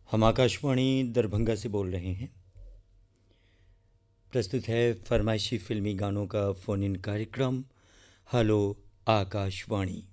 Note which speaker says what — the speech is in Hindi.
Speaker 1: हम आकाशवाणी दरभंगा से बोल रहे हैं। प्रस्तुत है फरमाइशी फिल्मी गानों का फ़ोन इन कार्यक्रम हेलो आकाशवाणी।